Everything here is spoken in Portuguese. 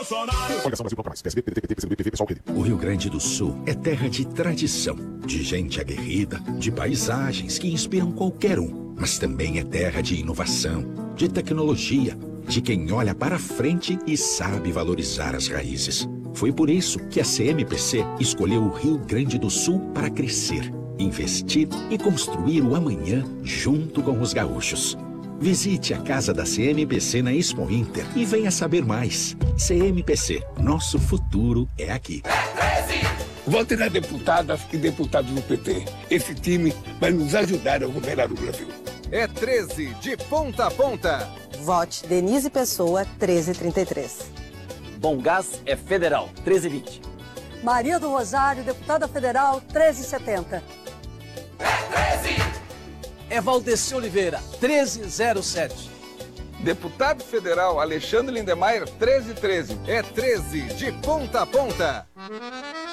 Coligação Brasil Campeonato. PSB, PDT, PCB, PV, PSOL, O Rio Grande do Sul é terra de tradição, de gente aguerrida, de paisagens que inspiram qualquer um. Mas também é terra de inovação, de tecnologia, de quem olha para frente e sabe valorizar as raízes. Foi por isso que a CMPC escolheu o Rio Grande do Sul para crescer, investir e construir o amanhã junto com os gaúchos. Visite a casa da CMPC na Expo Inter e venha saber mais. CMPC, nosso futuro é aqui. Vote na deputada e deputados do PT. Esse time vai nos ajudar a governar o Brasil. É 13 de ponta a ponta. Vote Denise Pessoa, 1333. Bom Gás é federal, 1320. Maria do Rosário, deputada federal, 1370. É Valdeci Oliveira, 1307. Deputado federal Alexandre Lindemeyer, 1313. É 13 de ponta a ponta.